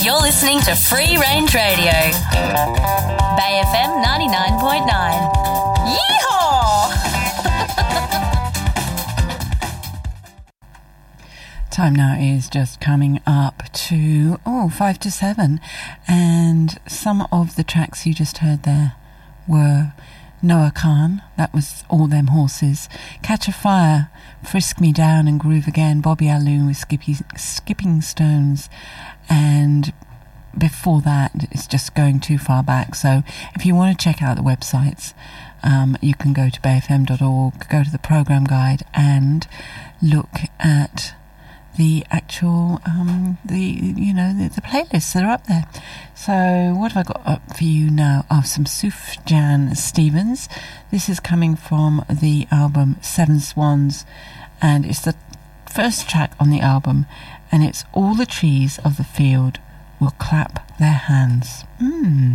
You're listening to Free Range Radio. Bay FM 99.9. Yeehaw! Time now is just coming up to 5 to 7, and some of the tracks you just heard there were Noah Khan, that was All Them Horses, Catch a Fire, Frisk Me Down and Groove Again, Bobby Alloon with Skipping Stones, and before that it's just going too far back. So if you want to check out the websites, you can go to bayfm.org, go to the program guide and look at the actual the playlists that are up there. So what have I got up for you now? Some Sufjan Stevens. This is coming from the album Seven Swans, and it's the first track on the album, and it's All the Trees of the Field Will Clap Their Hands.